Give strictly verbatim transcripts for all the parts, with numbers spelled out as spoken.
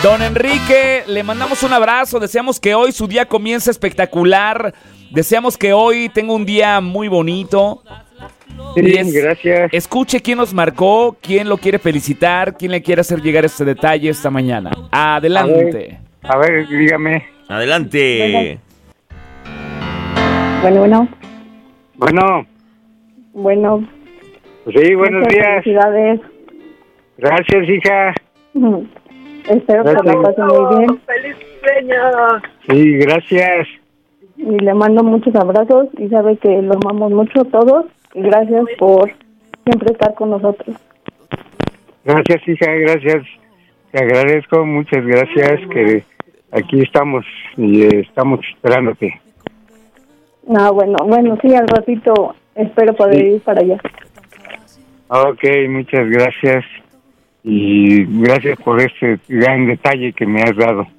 Don Enrique, le mandamos un abrazo, deseamos que hoy su día comience espectacular, deseamos que hoy tenga un día muy bonito. Sí, es, gracias. Escuche quién nos marcó, quién lo quiere felicitar, quién le quiere hacer llegar este detalle esta mañana. Adelante. A ver, a ver dígame. Adelante. Bueno, bueno. Bueno. Bueno. Sí, buenos Muchas días. Felicidades. Gracias, hija. Espero Gracias. que la pase muy bien. ¡Feliz cumpleaños! Sí, gracias. Y le mando muchos abrazos y sabe que lo amamos mucho todos. Y gracias por siempre estar con nosotros. Gracias, hija, gracias. Te agradezco, muchas gracias, que aquí estamos y eh, estamos esperándote. Ah, bueno, bueno, sí, al ratito espero poder Sí. ir para allá. Ok, muchas gracias. Y gracias por este gran detalle que me has dado.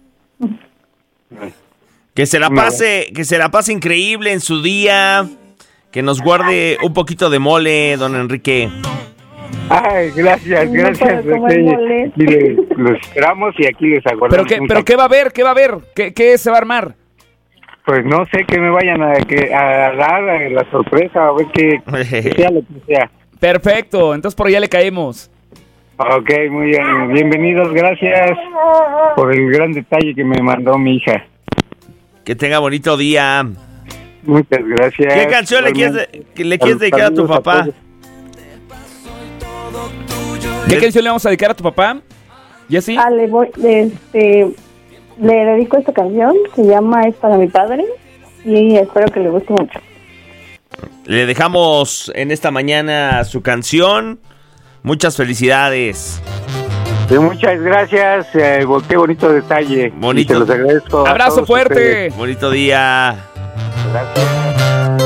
Que se la pase, que se la pase increíble en su día. Que nos guarde un poquito de mole, don Enrique. Ay, gracias, No gracias. puedo comer Aquí, mole. aquí le- los esperamos y aquí les aguardamos. ¿Pero qué, un pero taco. qué va a haber? ¿Qué va a haber? ¿Qué, qué se va a armar? Pues no sé qué me vayan a, que, a dar a la sorpresa, a ver qué, que sea lo que sea. Perfecto, entonces por allá le caemos. Ok, muy bien. Bienvenidos, gracias por el gran detalle que me mandó mi hija. Que tenga bonito día. Muchas gracias. ¿Qué canción le quieres, de- que le quieres dedicar a tu Saludos papá? todos. ¿Qué canción le vamos a dedicar a tu papá? ¿Jessy? Ah, le voy, este, le dedico esta canción, se llama Es para mi padre y espero que le guste mucho. Le dejamos en esta mañana su canción. Muchas felicidades. Sí, muchas gracias. Eh, qué bonito detalle. Bonito. Y te los agradezco. a Abrazo todos fuerte. ustedes. Bonito día. Gracias.